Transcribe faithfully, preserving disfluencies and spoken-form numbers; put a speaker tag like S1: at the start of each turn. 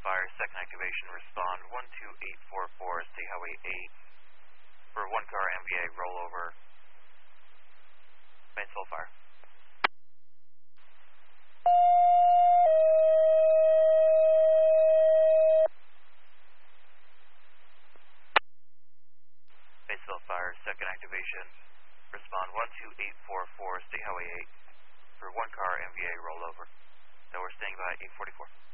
S1: Fire, second activation, respond one two eight four four, State Highway eight, for one car M V A rollover, Mansfield Fire. Mansfield Fire, second activation, respond one two eight four four, State Highway eight, for one car M V A rollover. So we're staying by eight forty-four.